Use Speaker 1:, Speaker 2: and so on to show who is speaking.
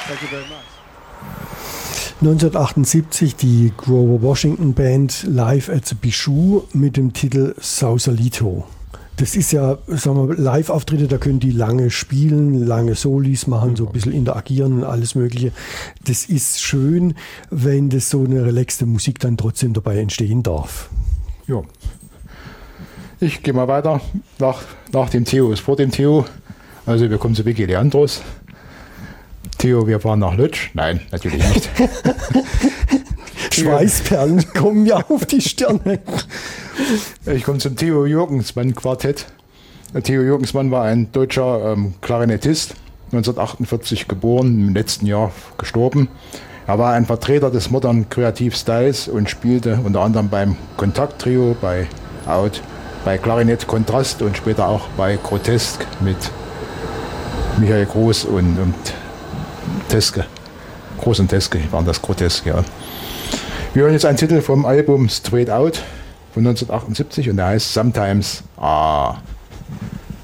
Speaker 1: Thank you very much.
Speaker 2: 1978 die Grover Washington Band live at the Bijou mit dem Titel Sausalito. Das ist ja, sagen wir, Live-Auftritte, da können die lange spielen, lange Solis machen, so ein bisschen interagieren und alles Mögliche. Das ist schön, wenn das so eine relaxte Musik dann trotzdem dabei entstehen darf.
Speaker 3: Ja. Ich gehe mal weiter nach dem Theo ist vor dem Theo. Also wir kommen zu Vicky Leandros. Theo, wir fahren nach Lütsch. Nein, natürlich nicht.
Speaker 2: Schweißperlen kommen ja auf die Stirne.
Speaker 3: Ich komme zum Theo Jürgensmann Quartett. Theo Jürgensmann war ein deutscher Klarinettist, 1948 geboren, im letzten Jahr gestorben. Er war ein Vertreter des modernen Kreativstyles und spielte unter anderem beim Kontakt-Trio, bei Out, bei Klarinett Kontrast und später auch bei Grotesk mit Michael Groß und Teske. Groß und Teske waren das Grotesk, ja. Wir hören jetzt einen Titel vom Album Straight Out von 1978 und der heißt Sometimes Ah.